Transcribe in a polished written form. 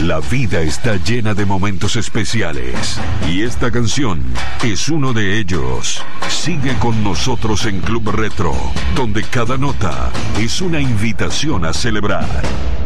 La vida está llena de momentos especiales y esta canción es uno de ellos. Sigue con nosotros en Club Retro, donde cada nota es una invitación a celebrar.